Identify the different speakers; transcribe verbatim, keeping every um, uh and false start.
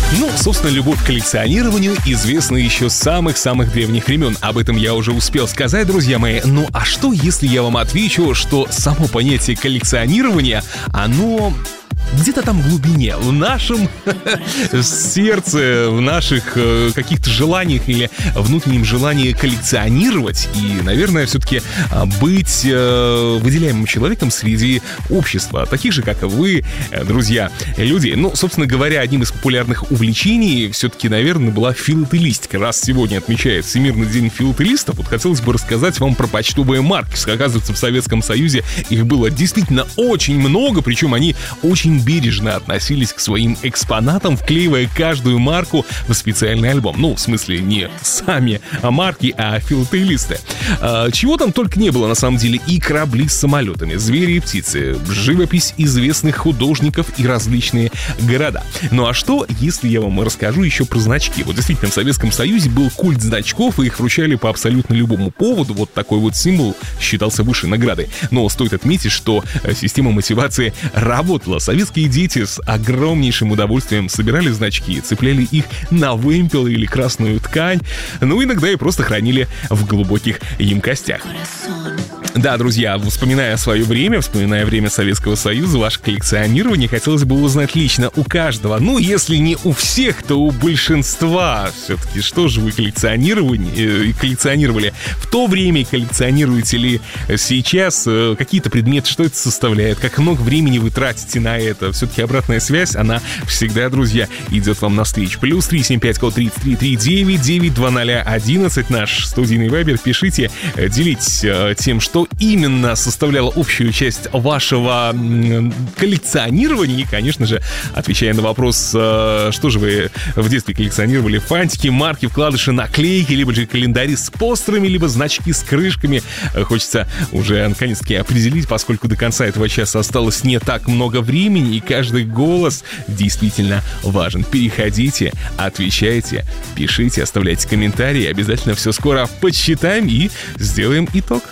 Speaker 1: Ну, собственно, любовь к коллекционированию известна еще с самых-самых древних времен. Об этом я уже успел сказать, друзья мои. Ну, а что, если я вам отвечу, что само понятие коллекционирования, оно... где-то там в глубине, в нашем сердце, в наших э, каких-то желаниях или внутреннем желании коллекционировать и, наверное, все-таки э, быть э, выделяемым человеком среди общества, таких же, как и вы, э, друзья, люди. Ну, собственно говоря, одним из популярных увлечений все-таки, наверное, была филателистика. Раз сегодня отмечает Всемирный день филателистов, вот хотелось бы рассказать вам про почтовые марки. Оказывается, в Советском Союзе их было действительно очень много, причем они очень бережно относились к своим экспонатам, вклеивая каждую марку в специальный альбом. Ну, в смысле, не сами марки, а филателисты. А, чего там только не было, на самом деле. И корабли с самолетами, звери и птицы, живопись известных художников и различные города. Ну а что, если я вам расскажу еще про значки? Вот действительно, в Советском Союзе был культ значков, и их вручали по абсолютно любому поводу. Вот такой вот символ считался высшей наградой. Но стоит отметить, что система мотивации работала. Советские дети с огромнейшим удовольствием собирали значки, цепляли их на вымпел или красную ткань, ну, иногда и просто хранили в глубоких емкостях. Да, друзья, вспоминая свое время, вспоминая время Советского Союза, ваше коллекционирование хотелось бы узнать лично у каждого. Ну, если не у всех, то у большинства. Все-таки, что же вы коллекционировали, коллекционировали в то время, коллекционируете ли сейчас какие-то предметы, что это составляет, как много времени вы тратите на это. Все-таки обратная связь, она всегда, друзья, идет вам навстречу. Плюс три семь пять код тридцать три тридцать девять девять два ноль одиннадцать, наш студийный вайбер. Пишите, делитесь тем, что именно составляло общую часть вашего коллекционирования. И, конечно же, отвечая на вопрос, что же вы в детстве коллекционировали: фантики, марки, вкладыши, наклейки, либо же календари с постерами, либо значки с крышками. Хочется уже наконец-таки определить, поскольку до конца этого часа осталось не так много времени, и каждый голос действительно важен. Переходите, отвечайте, пишите, оставляйте комментарии. Обязательно все скоро подсчитаем и сделаем итог.